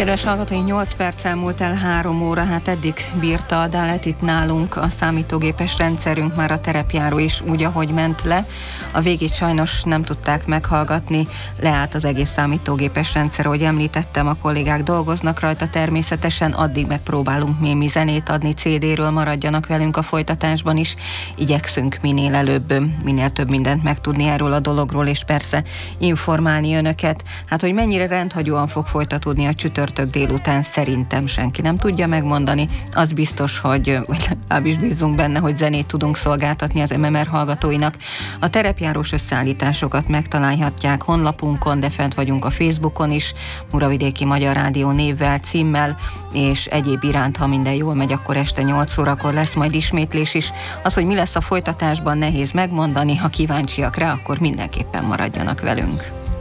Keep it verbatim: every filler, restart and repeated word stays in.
Kedves hallgatói, nyolc perc elmúlt el három óra, hát eddig bírta a Dalet itt nálunk a számítógépes rendszerünk, már a terepjáró is úgy, ahogy ment le. A végét sajnos nem tudták meghallgatni, leállt az egész számítógépes rendszer, ahogy említettem, a kollégák dolgoznak rajta természetesen, addig megpróbálunk némi zenét adni cé dé-ről, maradjanak velünk a folytatásban is, igyekszünk minél előbb, minél több mindent megtudni erről a dologról, és persze informálni önöket. Hát, hogy mennyire rendhagyóan fog folytatódni a csütörtök délután, szerintem senki nem tudja megmondani. Az biztos, hogy, vagy legalábbis bízunk benne, hogy zenét tudunk szolgáltatni az em em er hallgatóinak. A terepjárós összeállításokat megtalálhatják honlapunkon, de fent vagyunk a Facebookon is, Muravidéki Magyar Rádió névvel, címmel, és egyéb iránt, ha minden jól megy, akkor este nyolc órakor lesz majd ismétlés is. Az, hogy mi lesz a folytatásban, nehéz megmondani, ha kíváncsiak rá, akkor mindenképpen maradjanak velünk.